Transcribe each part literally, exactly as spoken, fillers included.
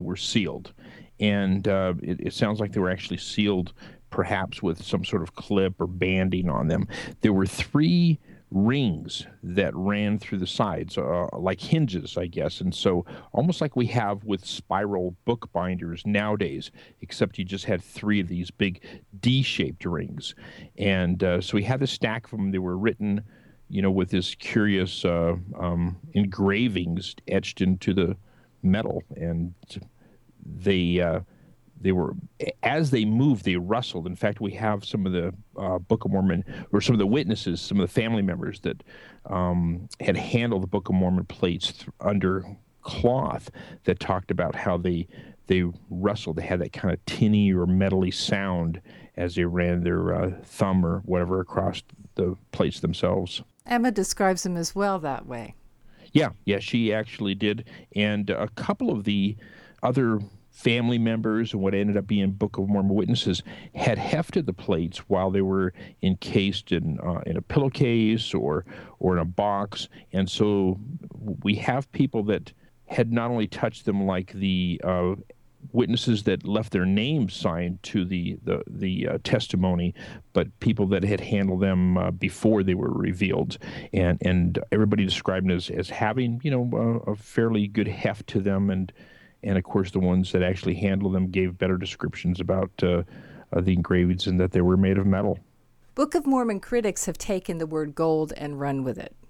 were sealed. And uh, it, it sounds like they were actually sealed perhaps with some sort of clip or banding on them. There were three rings that ran through the sides, uh, like hinges, I guess. And so almost like we have with spiral book binders nowadays, except you just had three of these big D-shaped rings. And uh, so we had a stack of them. They were written, you know, with this curious uh, um, engravings etched into the metal. And they... Uh, They were, as they moved, they rustled. In fact, we have some of the uh, Book of Mormon, or some of the witnesses, some of the family members that um, had handled the Book of Mormon plates th- under cloth that talked about how they they rustled. They had that kind of tinny or metally sound as they ran their uh, thumb or whatever across the plates themselves. Emma describes them as well that way. Yeah, yeah, she actually did. And a couple of the other family members and what ended up being Book of Mormon witnesses had hefted the plates while they were encased in uh, in a pillowcase or or in a box. And so we have people that had not only touched them like the uh, witnesses that left their names signed to the the, the uh, testimony, but people that had handled them uh, before they were revealed. And and everybody described them as, as having, you know, a, a fairly good heft to them. And And, of course, the ones that actually handled them gave better descriptions about uh, uh, the engravings and that they were made of metal. Book of Mormon critics have taken the word gold and run with it.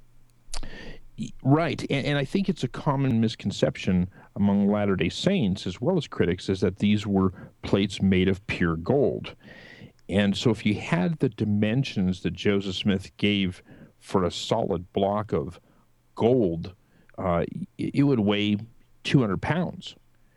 Right. And, and I think it's a common misconception among Latter-day Saints as well as critics is that these were plates made of pure gold. And so if you had the dimensions that Joseph Smith gave for a solid block of gold, uh, it would weigh two hundred pounds.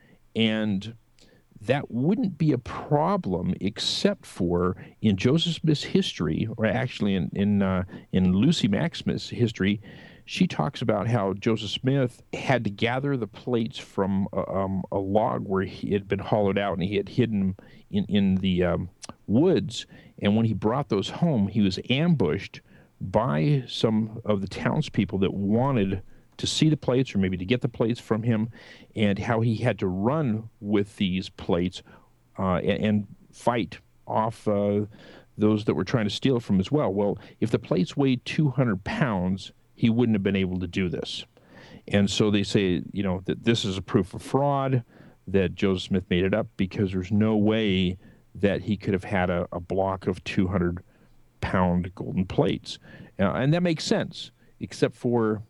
And that wouldn't be a problem except for in Joseph Smith's history, or actually in in, uh, in Lucy Mack Smith's history, she talks about how Joseph Smith had to gather the plates from a, um, a log where he had been hollowed out and he had hidden them in, in the um, woods. And when he brought those home, he was ambushed by some of the townspeople that wanted to see the plates or maybe to get the plates from him, and how he had to run with these plates uh, and, and fight off uh, those that were trying to steal from as well. Well, if the plates weighed two hundred pounds, he wouldn't have been able to do this. And so they say, you know, that this is a proof of fraud, that Joseph Smith made it up, because there's no way that he could have had a, a block of two hundred pound golden plates. Uh, and that makes sense, except for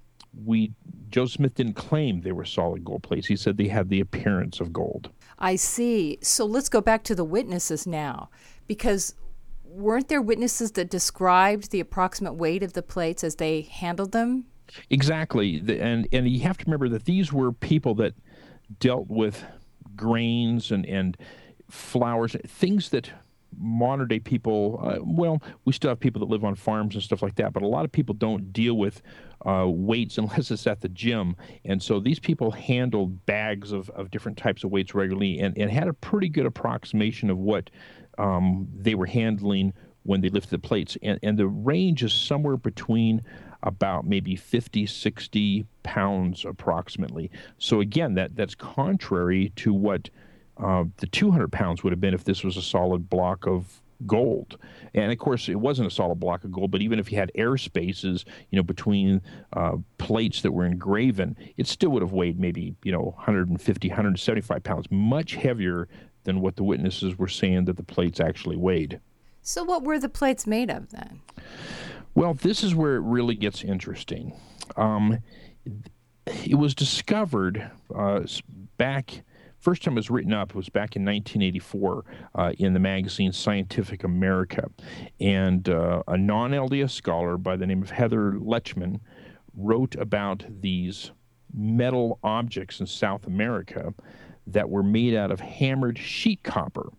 we Joseph Smith didn't claim they were solid gold plates. He said they had the appearance of gold. I see. So let's go back to the witnesses now, because weren't there witnesses that described the approximate weight of the plates as they handled them? Exactly. The, and, and you have to remember that these were people that dealt with grains and, and flours, things that modern day people, uh, well, we still have people that live on farms and stuff like that, but a lot of people don't deal with uh, weights unless it's at the gym. And so these people handled bags of, of different types of weights regularly and, and had a pretty good approximation of what um, they were handling when they lifted the plates. And, and the range is somewhere between about maybe fifty, sixty pounds approximately. So again, that that's contrary to what uh, the two hundred pounds would have been if this was a solid block of gold. And of course, it wasn't a solid block of gold, but even if you had air spaces, you know, between uh, plates that were engraven, it still would have weighed maybe, you know, one hundred fifty, one hundred seventy-five pounds, much heavier than what the witnesses were saying that the plates actually weighed. So what were the plates made of then? Well, this is where it really gets interesting. Um, it was discovered uh, back, first time it was written up, it was back in nineteen eighty-four uh, in the magazine Scientific America. And uh, a non-L D S scholar by the name of Heather Lechman wrote about these metal objects in South America that were made out of hammered sheet copper.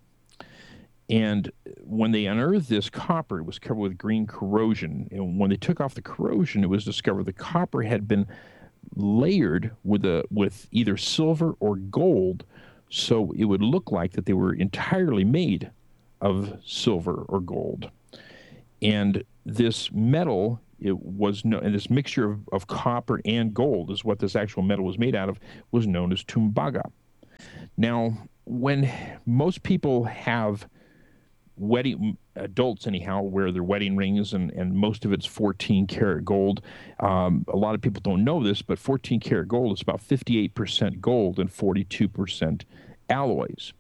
And when they unearthed this copper, it was covered with green corrosion. And when they took off the corrosion, it was discovered the copper had been layered with a with either silver or gold, so it would look like that they were entirely made of silver or gold. And this metal, it was no, and this mixture of, of copper and gold is what this actual metal was made out of, was known as tumbaga. Now, when most people have wedding, adults anyhow, wear their wedding rings, and, and most of it's fourteen karat gold. Um, a lot of people don't know this, but fourteen karat gold is about fifty-eight percent gold and forty-two percent alloys.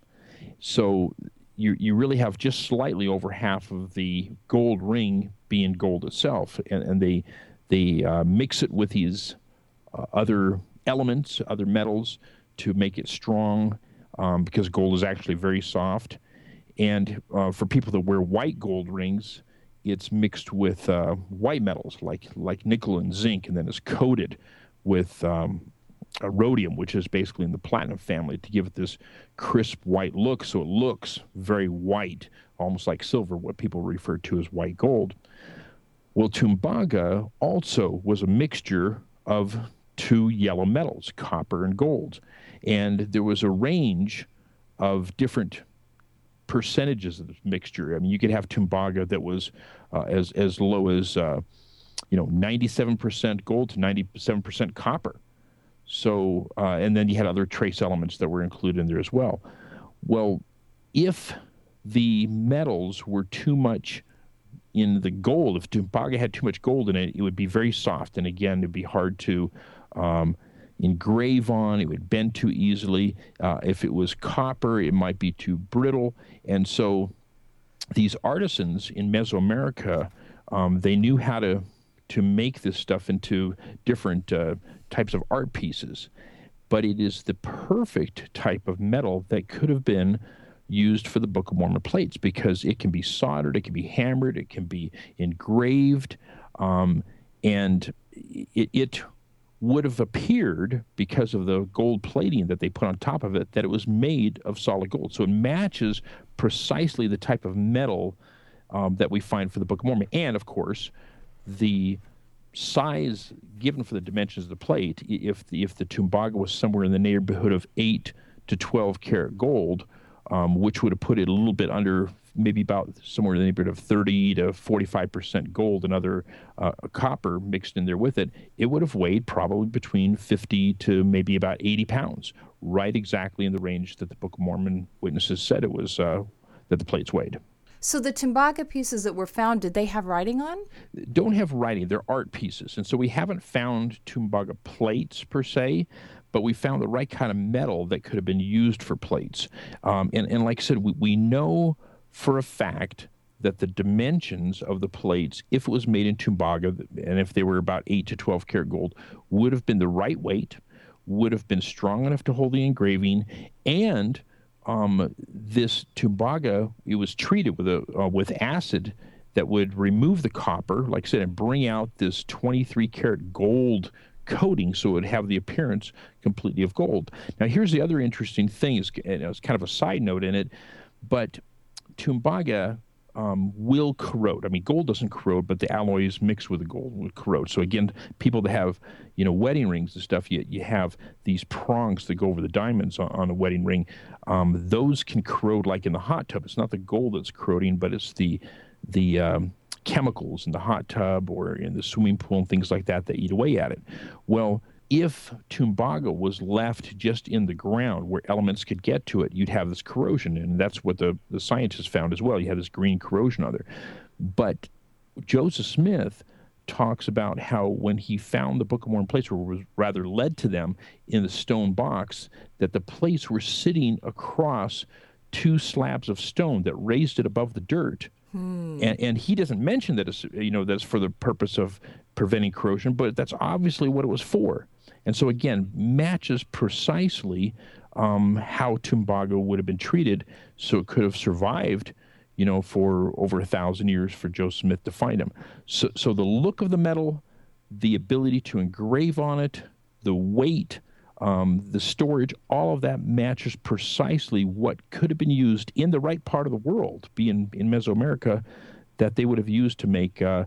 So you you really have just slightly over half of the gold ring being gold itself, and, and they they uh, mix it with these uh, other elements, other metals, to make it strong, um, because gold is actually very soft. And uh, for people that wear white gold rings, it's mixed with uh, white metals like like nickel and zinc, and then it's coated with um, a rhodium, which is basically in the platinum family, to give it this crisp white look, so it looks very white, almost like silver, what people refer to as white gold. Well, Tumbaga also was a mixture of two yellow metals, copper and gold, and there was a range of different percentages of this mixture. I mean, you could have Tumbaga that was uh, as as low as uh, you know ninety-seven percent gold to ninety-seven percent copper. So, uh, and then you had other trace elements that were included in there as well. Well, if the metals were too much in the gold, if Tumbaga had too much gold in it, it would be very soft, and again, it'd be hard to um, engrave on. It would bend too easily. Uh, if it was copper, it might be too brittle. And so these artisans in Mesoamerica, um, they knew how to to make this stuff into different uh, types of art pieces. But it is the perfect type of metal that could have been used for the Book of Mormon plates, because it can be soldered, it can be hammered, it can be engraved, um, and it, it would have appeared, because of the gold plating that they put on top of it, that it was made of solid gold. So it matches precisely the type of metal um, that we find for the Book of Mormon. And, of course, the size given for the dimensions of the plate, if the, if the Tumbaga was somewhere in the neighborhood of eight to twelve karat gold, um, which would have put it a little bit under, maybe about somewhere in the neighborhood of thirty to forty-five percent gold and other uh, copper mixed in there with it, it would have weighed probably between fifty to maybe about eighty pounds, right exactly in the range that the Book of Mormon witnesses said it was, uh, that the plates weighed. So the Tumbaga pieces that were found, did they have writing on? Don't have writing. They're art pieces. And so we haven't found Tumbaga plates per se, but we found the right kind of metal that could have been used for plates. Um, and, and like I said, we, we know for a fact that the dimensions of the plates, if it was made in Tumbaga, and if they were about eight to twelve karat gold, would have been the right weight, would have been strong enough to hold the engraving, and um, this Tumbaga, it was treated with a uh, with acid that would remove the copper, like I said, and bring out this twenty-three karat gold coating, so it would have the appearance completely of gold. Now, here's the other interesting thing, is, and it's kind of a side note in it, but Tumbaga um, will corrode. I mean, gold doesn't corrode, but the alloys mixed with the gold will corrode. So again, people that have, you know, wedding rings and stuff, you, you have these prongs that go over the diamonds on, on a wedding ring. Um, those can corrode like in the hot tub. It's not the gold that's corroding, but it's the the um, chemicals in the hot tub or in the swimming pool and things like that that eat away at it. Well, if Tumbaga was left just in the ground where elements could get to it, you'd have this corrosion, and that's what the, the scientists found as well. You had this green corrosion on there. But Joseph Smith talks about how when he found the Book of Mormon plates, or was rather led to them in the stone box, that the plates were sitting across two slabs of stone that raised it above the dirt. Hmm. And, and he doesn't mention that it's, you know, that's for the purpose of preventing corrosion, but that's obviously what it was for. And so, again, matches precisely um, how Tumbaga would have been treated, so it could have survived, you know, for over a thousand years for Joseph Smith to find him. So, so the look of the metal, the ability to engrave on it, the weight, um, the storage, all of that matches precisely what could have been used in the right part of the world, being in Mesoamerica, that they would have used to make uh,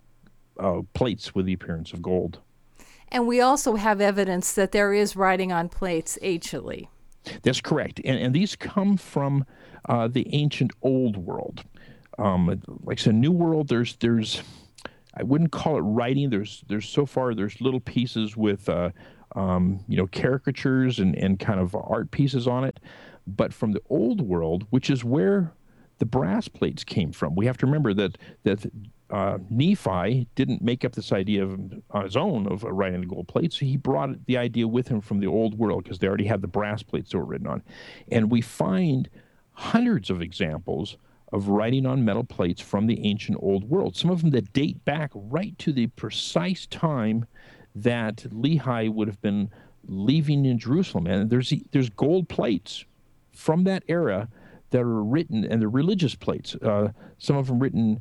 uh, plates with the appearance of gold. And we also have evidence that there is writing on plates anciently. That's correct. And, and these come from uh, the ancient Old World. Um, like I said, New World, there's, there's, I wouldn't call it writing. There's, there's so far, there's little pieces with uh, um, you know, caricatures and, and kind of art pieces on it. But from the old world, which is where the brass plates came from, we have to remember that that uh, Nephi didn't make up this idea of, on his own of uh, writing the gold plates. He brought the idea with him from the old world because they already had the brass plates that were written on. And we find hundreds of examples of writing on metal plates from the ancient old world, some of them that date back right to the precise time that Lehi would have been leaving in Jerusalem. And there's there's gold plates from that era that are written, and they're religious plates. Uh, some of them written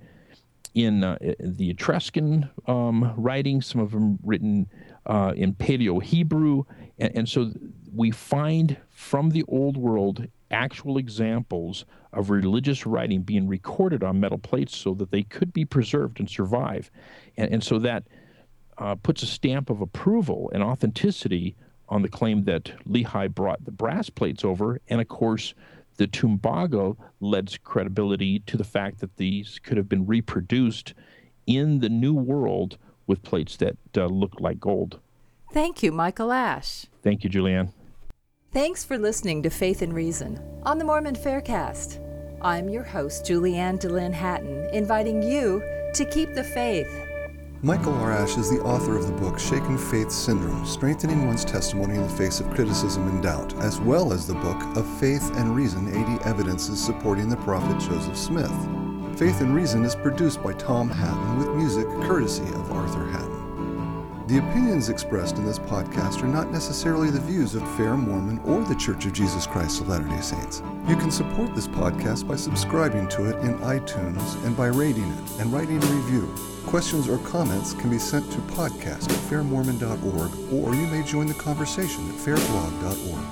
in uh, the Etruscan um, writing, some of them written uh, in Paleo-Hebrew. And, and so we find from the old world actual examples of religious writing being recorded on metal plates so that they could be preserved and survive. And, and so that uh, puts a stamp of approval and authenticity on the claim that Lehi brought the brass plates over. And of course, the Tumbago lends credibility to the fact that these could have been reproduced in the New World with plates that uh, looked like gold. Thank you, Michael Ash. Thank you, Julianne. Thanks for listening to Faith and Reason on the Mormon Faircast. I'm your host, Julianne DeLynn Hatton, inviting you to keep the faith. Michael R. Ash is the author of the book Shaken Faith Syndrome, Strengthening One's Testimony in the Face of Criticism and Doubt, as well as the book of Faith and Reason, eighty Evidences Supporting the Prophet Joseph Smith. Faith and Reason is produced by Tom Hatton with music courtesy of Arthur Hatton. The opinions expressed in this podcast are not necessarily the views of Fair Mormon or the Church of Jesus Christ of Latter-day Saints. You can support this podcast by subscribing to it in iTunes and by rating it and writing a review. Questions or comments can be sent to podcast at fair mormon dot org, or you may join the conversation at fair blog dot org.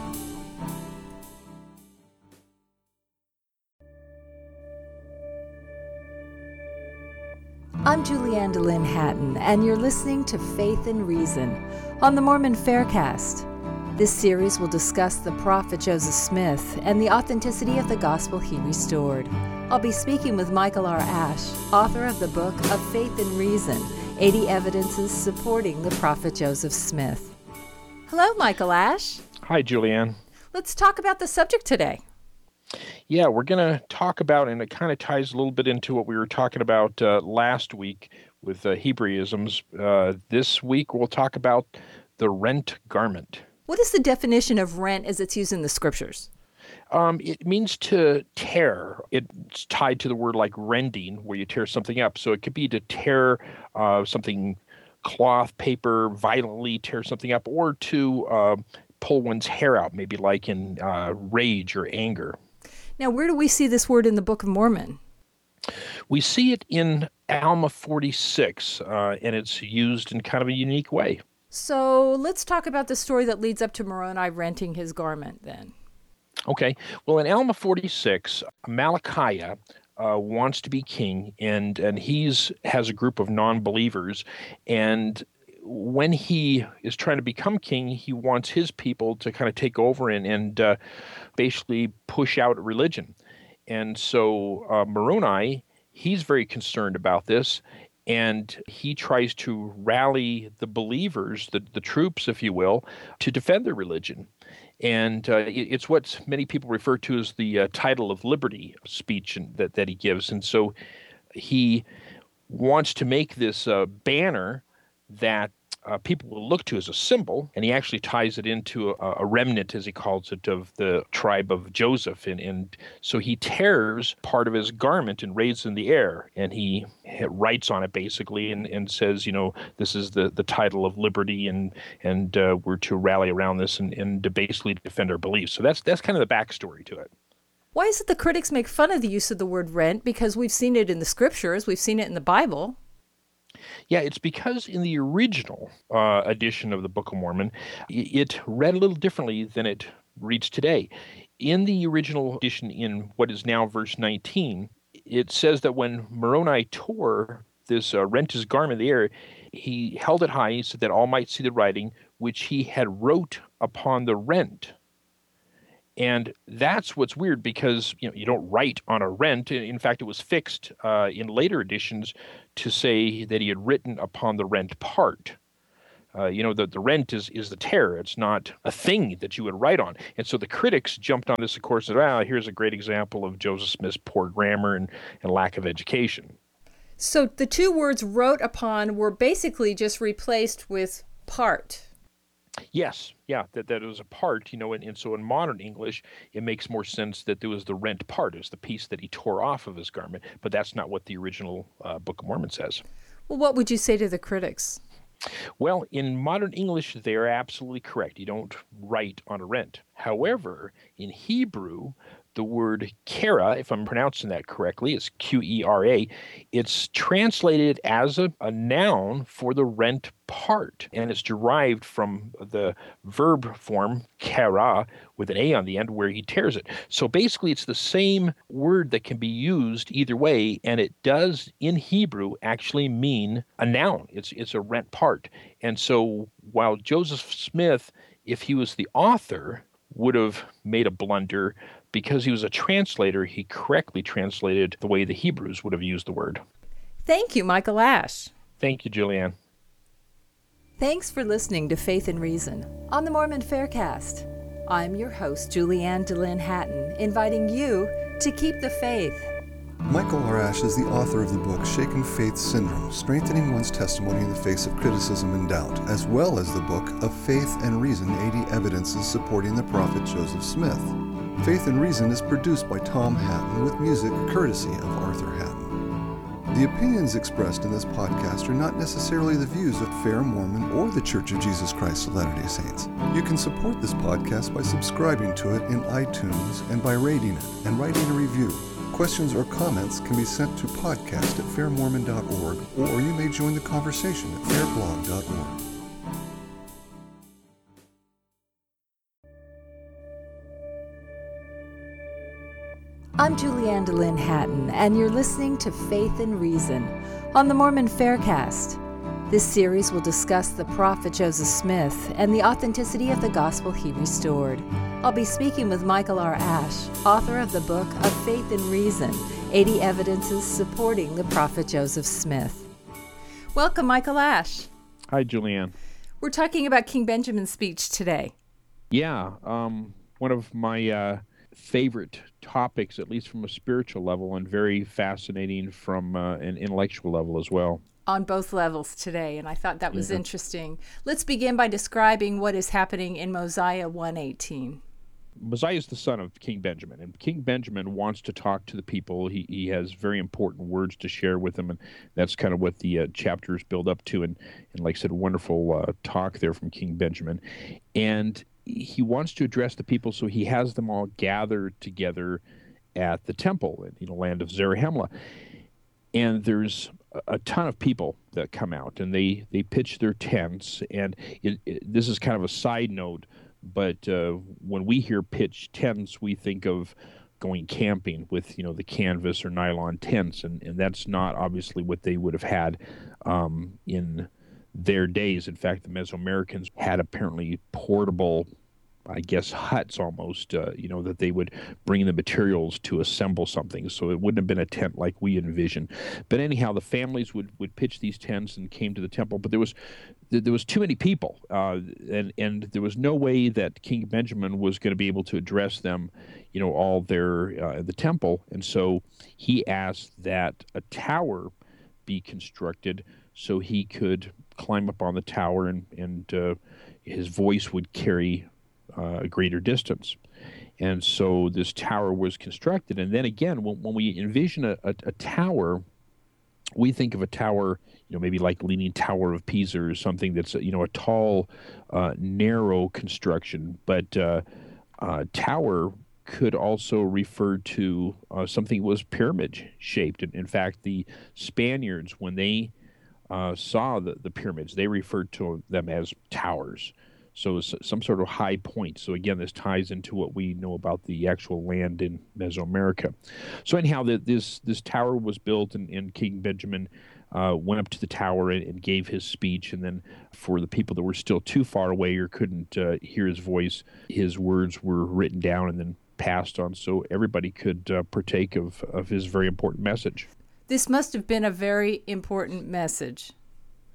I'm Julianne DeLynn Hatton, and you're listening to Faith and Reason on the Mormon Faircast. This series will discuss the prophet Joseph Smith and the authenticity of the gospel he restored. I'll be speaking with Michael R. Ash, author of the book of Faith and Reason, eighty Evidences Supporting the Prophet Joseph Smith. Hello, Michael Ash. Hi, Julianne. Let's talk about the subject today. Yeah, we're going to talk about, and it kind of ties a little bit into what we were talking about uh, last week with uh, Hebraisms. Uh, this week we'll talk about the rent garment. What is the definition of rent as it's used in the scriptures? Um, it means to tear. It's tied to the word like rending, where you tear something up. So it could be to tear uh, something, cloth, paper, violently tear something up, or to uh, pull one's hair out, maybe like in uh, rage or anger. Now, where do we see this word in the Book of Mormon? We see it in Alma forty-six, uh, and it's used in kind of a unique way. So let's talk about the story that leads up to Moroni renting his garment then. Okay. Well, in Alma forty-six, Malachiah uh, wants to be king, and and he's has a group of non-believers, and when he is trying to become king, he wants his people to kind of take over and, and uh, basically push out religion. And so uh, Moroni, he's very concerned about this, and he tries to rally the believers, the, the troops, if you will, to defend their religion. And uh, it, it's what many people refer to as the uh, title of liberty speech that, that he gives. And so he wants to make this uh, banner that uh, people will look to as a symbol, and he actually ties it into a, a remnant, as he calls it, of the tribe of Joseph. And, and so he tears part of his garment and raises it in the air, and he writes on it basically and, and says, you know, this is the, the title of liberty, and and uh, we're to rally around this and, and to basically defend our beliefs. So that's that's kind of the backstory to it. Why is it the critics make fun of the use of the word rent? Because we've seen it in the scriptures, we've seen it in the Bible. Yeah, it's because in the original uh, edition of the Book of Mormon, it read a little differently than it reads today. In the original edition, in what is now verse nineteen, it says that when Moroni tore this uh, rent his garment in the air, he held it high so that all might see the writing, which he had wrote upon the rent. And that's what's weird, because you know you don't write on a rent. In fact, it was fixed uh, in later editions to say that he had written upon the rent part. Uh, you know, the, the rent is, is the tear. It's not a thing that you would write on. And so the critics jumped on this, of course, and said, ah, here's a great example of Joseph Smith's poor grammar and, and lack of education. So the two words wrote upon were basically just replaced with part. Yes, yeah, that, that it was a part, you know, and, and so in modern English, it makes more sense that there was the rent part. It was the piece that he tore off of his garment, but that's not what the original uh, Book of Mormon says. Well, what would you say to the critics? Well, in modern English, they're absolutely correct. You don't write on a rent. However, in Hebrew, the word kera, if I'm pronouncing that correctly, it's Q E R A, it's translated as a, a noun for the rent part, and it's derived from the verb form, kera, with an A on the end, where he tears it. So basically, it's the same word that can be used either way, and it does, in Hebrew, actually mean a noun. It's, it's a rent part. And so while Joseph Smith, if he was the author, would have made a blunder, because he was a translator, he correctly translated the way the Hebrews would have used the word. Thank you, Michael Ash. Thank you, Julianne. Thanks for listening to Faith and Reason on the Mormon Faircast. I'm your host, Julianne DeLynn Hatton, inviting you to keep the faith. Michael R. Ash is the author of the book Shaken Faith Syndrome, Strengthening One's Testimony in the Face of Criticism and Doubt, as well as the book Of Faith and Reason, eighty Evidences Supporting the Prophet Joseph Smith. Faith and Reason is produced by Tom Hatton with music courtesy of Arthur Hatton. The opinions expressed in this podcast are not necessarily the views of Fair Mormon or the Church of Jesus Christ of Latter-day Saints. You can support this podcast by subscribing to it in iTunes and by rating it and writing a review. Questions or comments can be sent to podcast at fair mormon dot org, or you may join the conversation at fair blog dot org. I'm Julianne DeLynn Hatton, and you're listening to Faith and Reason on the Mormon Faircast. This series will discuss the prophet Joseph Smith and the authenticity of the gospel he restored. I'll be speaking with Michael R. Ash, author of the book Of Faith and Reason, eighty Evidences Supporting the Prophet Joseph Smith. Welcome, Michael Ash. Hi, Julianne. We're talking about King Benjamin's speech today. Yeah, um, one of my uh, favorite topics, at least from a spiritual level, and very fascinating from uh, an intellectual level as well. On both levels today, and I thought that was mm-hmm. interesting. Let's begin by describing what is happening in Mosiah one eighteen. Mosiah is the son of King Benjamin, and King Benjamin wants to talk to the people. He he has very important words to share with them, and that's kind of what the uh, chapters build up to. And, and like I said, wonderful uh, talk there from King Benjamin. And he wants to address the people, so he has them all gathered together at the temple in the land of Zarahemla. And there's a ton of people that come out, and they, they pitch their tents. And it, it, this is kind of a side note, but uh, when we hear pitch tents, we think of going camping with, you know, the canvas or nylon tents, and, and that's not obviously what they would have had um, in their days. In fact, the Mesoamericans had apparently portable, I guess, huts almost, uh, you know, that they would bring the materials to assemble something. So it wouldn't have been a tent like we envision. But anyhow, the families would, would pitch these tents and came to the temple. But there was there was too many people, uh, and and there was no way that King Benjamin was going to be able to address them, you know, all there uh, at the temple. And so he asked that a tower be constructed so he could climb up on the tower, and and uh, his voice would carry Uh, a greater distance. And so this tower was constructed. And then again, when, when we envision a, a, a tower, we think of a tower, you know, maybe like Leaning Tower of Pisa or something that's, you know, a tall, uh, narrow construction. But uh, uh, tower could also refer to uh, something that was pyramid-shaped. In, in fact, the Spaniards, when they uh, saw the, the pyramids, they referred to them as towers. So it's some sort of high point. So again, this ties into what we know about the actual land in Mesoamerica. So anyhow, the, this this tower was built, and, and King Benjamin uh, went up to the tower and, and gave his speech. And then for the people that were still too far away or couldn't uh, hear his voice, his words were written down and then passed on so everybody could uh, partake of, of his very important message. This must have been a very important message.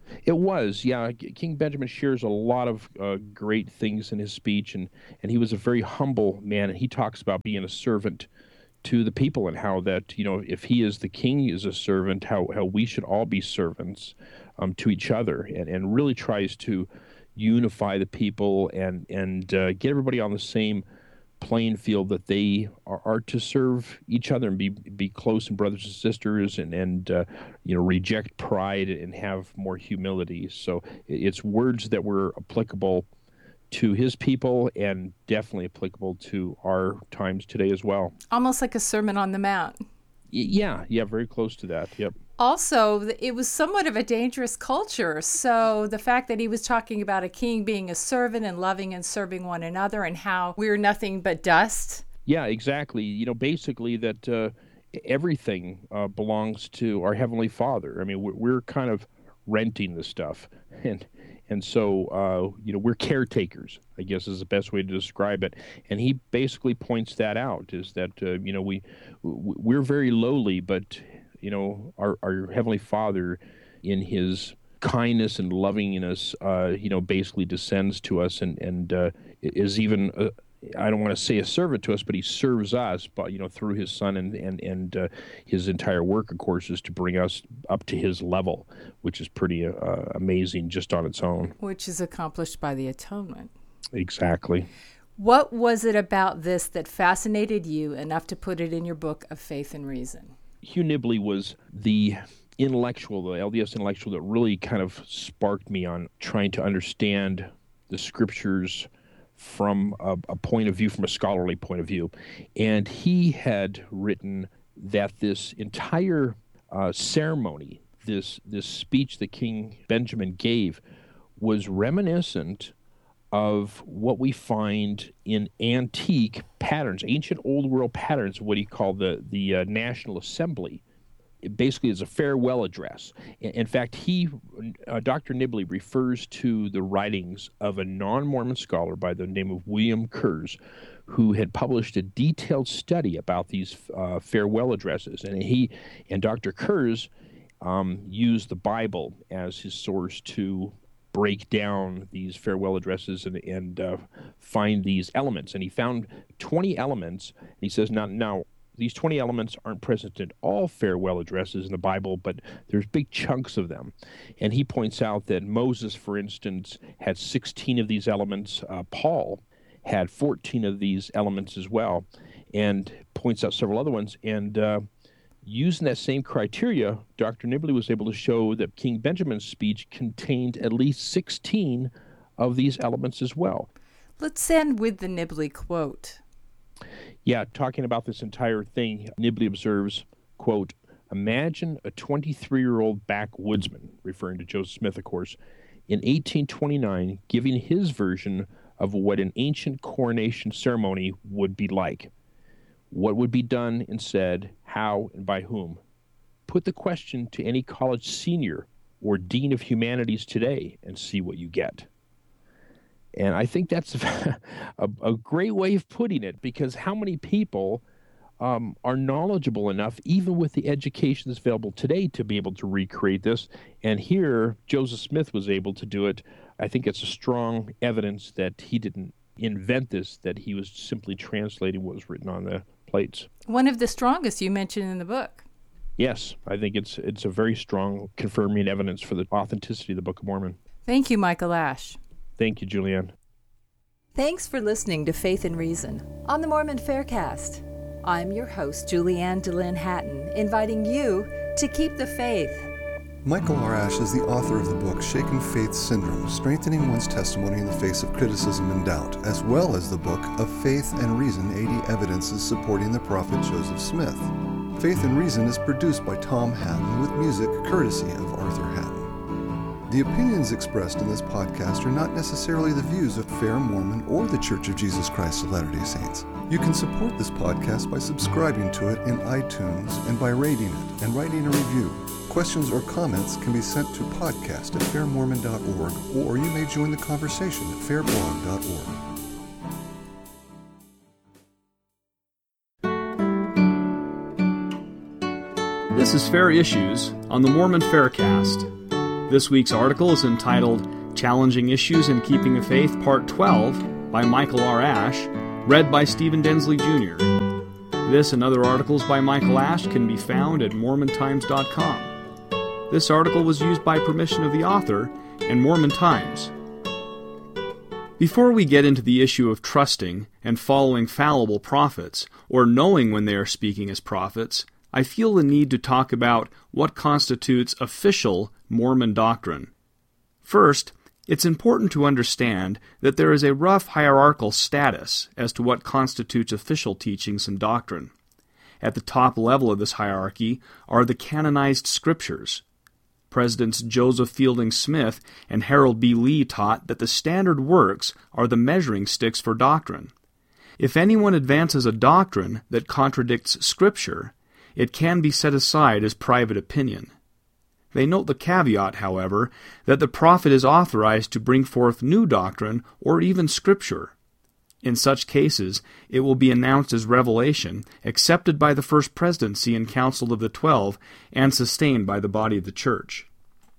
It was, yeah. King Benjamin shares a lot of uh, great things in his speech, and, and he was a very humble man, and he talks about being a servant to the people and how that, you know, if he is the king, he is a servant, how, how we should all be servants um, to each other, and, and really tries to unify the people and, and uh, get everybody on the same playing field, that they are, are to serve each other and be be close and brothers and sisters, and and uh, you know, reject pride and have more humility. So it's words that were applicable to his people and definitely applicable to our times today as well. Almost like a Sermon on the Mount. Y- yeah, yeah, very close to that. Yep. Also, it was somewhat of a dangerous culture. So the fact that he was talking about a king being a servant and loving and serving one another, and how we're nothing but dust. Yeah, exactly. You know, basically that uh, everything uh, belongs to our Heavenly Father. I mean, we're, we're kind of renting the stuff. And and so, uh, you know, we're caretakers, I guess is the best way to describe it. And he basically points that out, is that, uh, you know, we, we're very lowly, but you know, our, our Heavenly Father, in his kindness and lovingness, uh, you know, basically descends to us and, and uh, is even, uh, I don't want to say a servant to us, but he serves us, but, you know, through his Son, and, and, and uh, his entire work, of course, is to bring us up to his level, which is pretty uh, amazing just on its own. Which is accomplished by the atonement. Exactly. What was it about this that fascinated you enough to put it in your book of Faith and Reason? Hugh Nibley was the intellectual, the L D S intellectual, that really kind of sparked me on trying to understand the scriptures from a, a point of view, from a scholarly point of view. And he had written that this entire uh, ceremony, this this speech that King Benjamin gave, was reminiscent of what we find in antique patterns, ancient old world patterns, what he called the, the uh, National Assembly. It basically is a farewell address. In, in fact, he, uh, Doctor Nibley, refers to the writings of a non-Mormon scholar by the name of William Kurz, who had published a detailed study about these uh, farewell addresses. And he and Doctor Kurz um, used the Bible as his source to break down these farewell addresses and, and uh, find these elements. And he found twenty elements. And he says, now, now, these twenty elements aren't present in all farewell addresses in the Bible, but there's big chunks of them. And he points out that Moses, for instance, had sixteen of these elements. Uh, Paul had fourteen of these elements as well, and points out several other ones. And uh, using that same criteria, Doctor Nibley was able to show that King Benjamin's speech contained at least sixteen of these elements as well. Let's end with the Nibley quote. Yeah, talking about this entire thing, Nibley observes, quote, "Imagine a twenty-three-year-old backwoodsman," referring to Joseph Smith, of course, in eighteen twenty-nine, giving his version of what an ancient coronation ceremony would be like. What would be done and said, how and by whom? Put the question to any college senior or dean of humanities today and see what you get. And I think that's a, a great way of putting it, because how many people um, are knowledgeable enough, even with the education that's available today, to be able to recreate this? And here, Joseph Smith was able to do it. I think it's a strong evidence that he didn't invent this, that he was simply translating what was written on the plates. One of the strongest you mentioned in the book. Yes, I think it's it's a very strong confirming evidence for the authenticity of the Book of Mormon. Thank you, Michael Ash. Thank you, Julianne. Thanks for listening to Faith and Reason on the Mormon Faircast. I'm your host, Julianne DeLynn Hatton, inviting you to keep the faith. Michael R. Ash is the author of the book Shaken Faith Syndrome, Strengthening One's Testimony in the Face of Criticism and Doubt, as well as the book of Faith and Reason, eighty Evidences Supporting the Prophet Joseph Smith. Faith and Reason is produced by Tom Hatton with music courtesy of Arthur Hatton. The opinions expressed in this podcast are not necessarily the views of Fair Mormon or the Church of Jesus Christ of Latter-day Saints. You can support this podcast by subscribing to it in iTunes and by rating it and writing a review. Questions or comments can be sent to podcast at fair mormon dot org, or you may join the conversation at fair blog dot org. This is Fair Issues on the Mormon Faircast. This week's article is entitled Challenging Issues in Keeping the Faith, Part twelve, by Michael R. Ash, read by Stephen Densley, Junior This and other articles by Michael Ash can be found at Mormon Times dot com. This article was used by permission of the author and Mormon Times. Before we get into the issue of trusting and following fallible prophets, or knowing when they are speaking as prophets, I feel the need to talk about what constitutes official Mormon doctrine. First, it's important to understand that there is a rough hierarchical status as to what constitutes official teachings and doctrine. At the top level of this hierarchy are the canonized scriptures. Presidents Joseph Fielding Smith and Harold B. Lee taught that the standard works are the measuring sticks for doctrine. If anyone advances a doctrine that contradicts Scripture, it can be set aside as private opinion. They note the caveat, however, that the prophet is authorized to bring forth new doctrine or even Scripture. In such cases, it will be announced as revelation, accepted by the First Presidency and Council of the Twelve, and sustained by the body of the Church.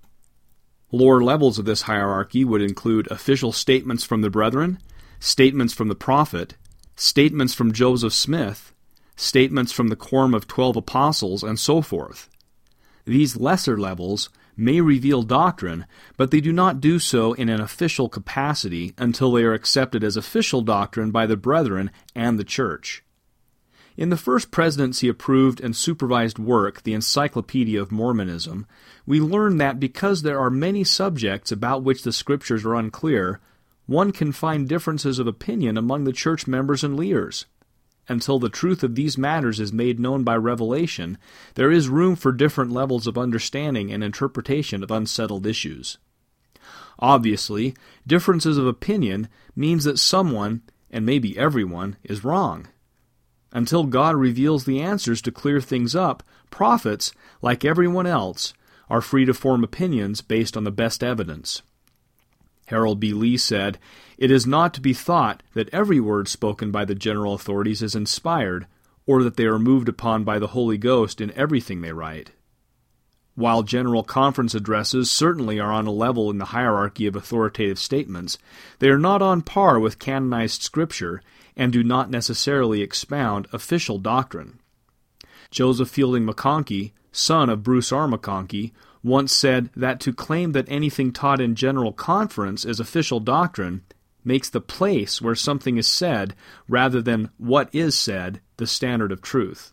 Lower levels of this hierarchy would include official statements from the brethren, statements from the prophet, statements from Joseph Smith, statements from the Quorum of Twelve Apostles, and so forth. These lesser levels may reveal doctrine, but they do not do so in an official capacity until they are accepted as official doctrine by the brethren and the Church. In the First Presidency approved and supervised work, the Encyclopedia of Mormonism, we learn that because there are many subjects about which the Scriptures are unclear, one can find differences of opinion among the church members and leaders. Until the truth of these matters is made known by revelation, there is room for different levels of understanding and interpretation of unsettled issues. Obviously, differences of opinion means that someone, and maybe everyone, is wrong. Until God reveals the answers to clear things up, prophets, like everyone else, are free to form opinions based on the best evidence. Harold B. Lee said, "It is not to be thought that every word spoken by the general authorities is inspired, or that they are moved upon by the Holy Ghost in everything they write." While general conference addresses certainly are on a level in the hierarchy of authoritative statements, they are not on par with canonized Scripture and do not necessarily expound official doctrine. Joseph Fielding McConkie, son of Bruce R. McConkie, once said that to claim that anything taught in general conference is official doctrine makes the place where something is said, rather than what is said, the standard of truth.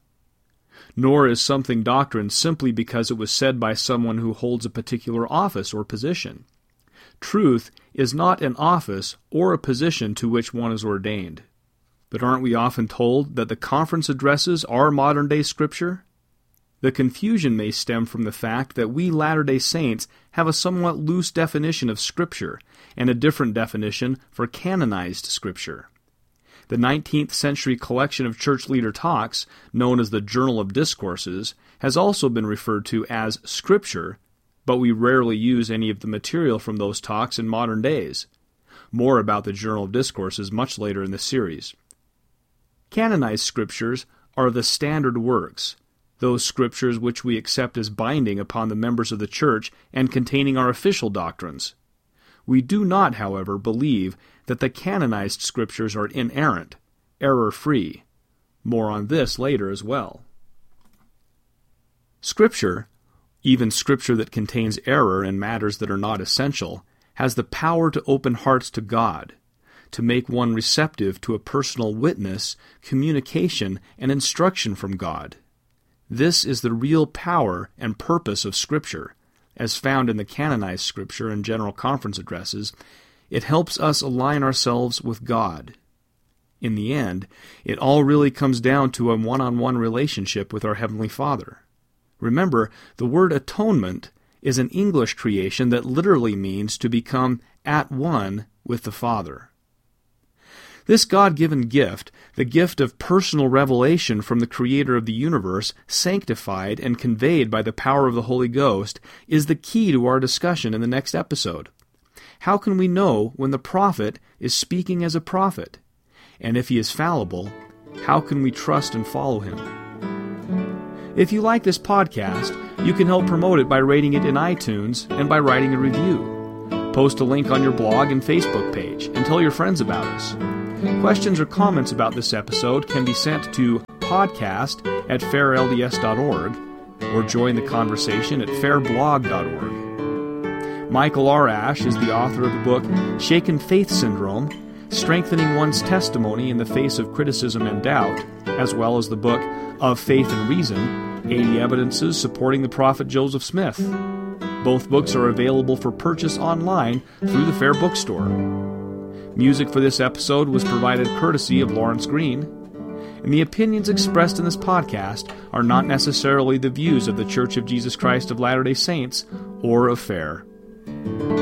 Nor is something doctrine simply because it was said by someone who holds a particular office or position. Truth is not an office or a position to which one is ordained. But aren't we often told that the conference addresses are modern-day Scripture? The confusion may stem from the fact that we Latter-day Saints have a somewhat loose definition of Scripture and a different definition for canonized Scripture. The nineteenth century collection of church leader talks, known as the Journal of Discourses, has also been referred to as Scripture, but we rarely use any of the material from those talks in modern days. More about the Journal of Discourses much later in this series. Canonized Scriptures are the standard works, those Scriptures which we accept as binding upon the members of the Church and containing our official doctrines. We do not, however, believe that the canonized Scriptures are inerrant, error-free. More on this later as well. Scripture, even Scripture that contains error in matters that are not essential, has the power to open hearts to God, to make one receptive to a personal witness, communication, and instruction from God. This is the real power and purpose of Scripture, as found in the canonized Scripture and general conference addresses. It helps us align ourselves with God. In the end, it all really comes down to a one-on-one relationship with our Heavenly Father. Remember, the word atonement is an English creation that literally means to become at one with the Father. This God-given gift, the gift of personal revelation from the Creator of the universe, sanctified and conveyed by the power of the Holy Ghost, is the key to our discussion in the next episode. How can we know when the prophet is speaking as a prophet? And if he is fallible, how can we trust and follow him? If you like this podcast, you can help promote it by rating it in iTunes and by writing a review. Post a link on your blog and Facebook page and tell your friends about us. Questions or comments about this episode can be sent to podcast at fair L D S dot org or join the conversation at fair blog dot org. Michael R. Ash is the author of the book Shaken Faith Syndrome, Strengthening One's Testimony in the Face of Criticism and Doubt, as well as the book Of Faith and Reason, eighty Evidences Supporting the Prophet Joseph Smith. Both books are available for purchase online through the Fair Bookstore. Music for this episode was provided courtesy of Lawrence Green, and the opinions expressed in this podcast are not necessarily the views of The Church of Jesus Christ of Latter-day Saints or of Fair.